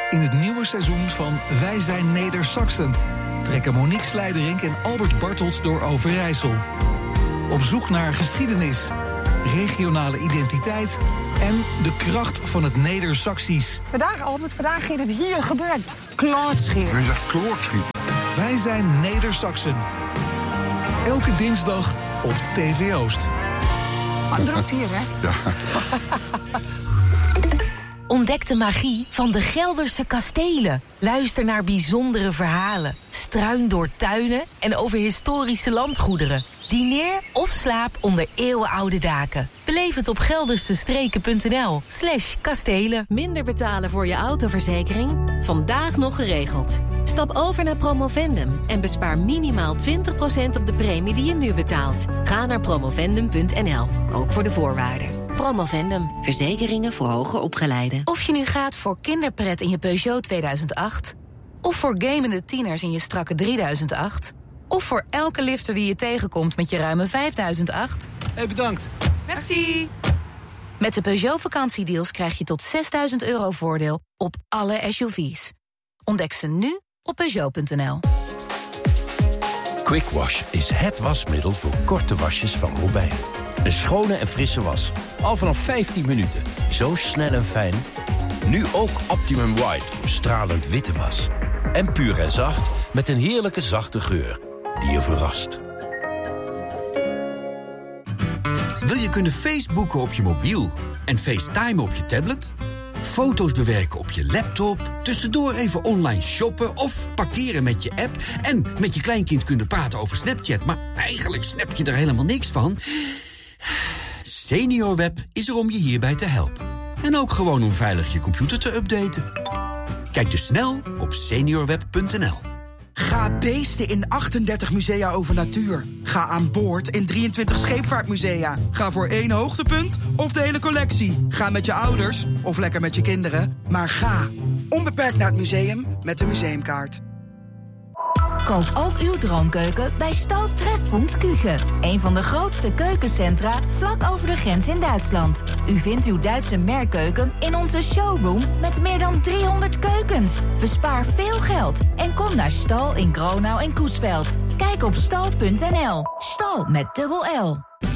In het nieuwe seizoen van Wij zijn Neder-Saksen trekken Monique Slijderink en Albert Bartels door Overijssel. Op zoek naar geschiedenis, regionale identiteit en de kracht van het Neder-Saksisch. Vandaag, Albert, vandaag ging het hier gebeuren. Klootscheer. Je zegt klootschiet. Wij zijn Neder-Saksen. Elke dinsdag op TV Oost. Drukt hier, hè? Ja. Ontdek de magie van de Gelderse kastelen. Luister naar bijzondere verhalen. Struin door tuinen en over historische landgoederen. Dineer of slaap onder eeuwenoude daken. Beleef het op geldersestreken.nl/kastelen. Minder betalen voor je autoverzekering? Vandaag nog geregeld. Stap over naar Promovendum en bespaar minimaal 20% op de premie die je nu betaalt. Ga naar promovendum.nl, ook voor de voorwaarden. Promovendum, verzekeringen voor hoger opgeleiden. Of je nu gaat voor kinderpret in je Peugeot 2008... of voor gamende tieners in je strakke 3008... of voor elke lifter die je tegenkomt met je ruime 5008... Bedankt. Merci. Met de Peugeot vakantiedeals krijg je tot €6.000 voordeel op alle SUV's. Ontdek ze nu op Peugeot.nl. Quick Wash is het wasmiddel voor korte wasjes van Robijn. Een schone en frisse was. Al vanaf 15 minuten. Zo snel en fijn. Nu ook Optimum White voor stralend witte was. En puur en zacht met een heerlijke zachte geur die je verrast. Wil je kunnen Facebooken op je mobiel en FaceTime op je tablet? Foto's bewerken op je laptop, tussendoor even online shoppen of parkeren met je app en met je kleinkind kunnen praten over Snapchat, maar eigenlijk snap je er helemaal niks van? SeniorWeb is er om je hierbij te helpen. En ook gewoon om veilig je computer te updaten. Kijk dus snel op seniorweb.nl. Ga beesten in 38 musea over natuur. Ga aan boord in 23 scheepvaartmusea. Ga voor 1 hoogtepunt of de hele collectie. Ga met je ouders of lekker met je kinderen. Maar ga onbeperkt naar het museum met de museumkaart. Koop ook uw droomkeuken bij Stal Trefpunt Küche. Een van de grootste keukencentra vlak over de grens in Duitsland. U vindt uw Duitse merkkeuken in onze showroom met meer dan 300 keukens. Bespaar veel geld en kom naar Stal in Gronau en Coesveld. Kijk op stal.nl. Stal met dubbel L.